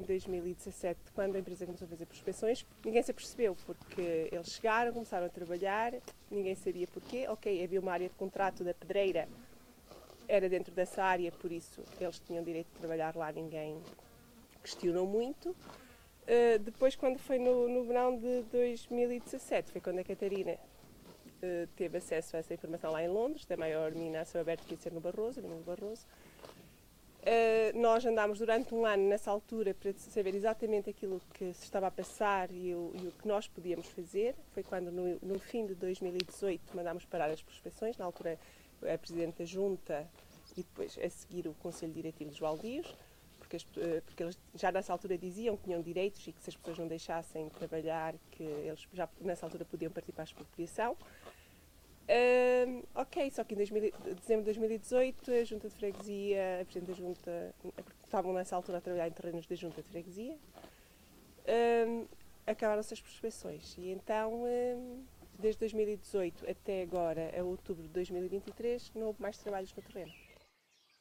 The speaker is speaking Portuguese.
2017, quando a empresa começou a fazer prospeções, ninguém se apercebeu, porque eles chegaram, começaram a trabalhar, ninguém sabia porquê. Ok, havia uma área de contrato da pedreira, era dentro dessa área, por isso eles tinham direito de trabalhar lá, ninguém questionou muito. Depois, quando foi no verão de 2017, foi quando a Catarina teve acesso a essa informação lá em Londres, da maior mina a céu aberto que ia ser no Barroso, no Barroso. Nós andámos durante um ano nessa altura para saber exatamente aquilo que se estava a passar e o que nós podíamos fazer. Foi quando, no fim de 2018, mandámos parar as prospeções, na altura a Presidente da Junta e depois a seguir o Conselho Diretivo dos Baldios, porque eles já nessa altura diziam que tinham direitos e que se as pessoas não deixassem trabalhar, que eles já nessa altura podiam partir para a expropriação. Ok, só que em dezembro de 2018 a Junta de Freguesia, a Presidente da Junta, estavam nessa altura a trabalhar em terrenos da Junta de Freguesia, acabaram-se as prospeções e então, desde 2018 até agora, a outubro de 2023, não houve mais trabalhos no terreno.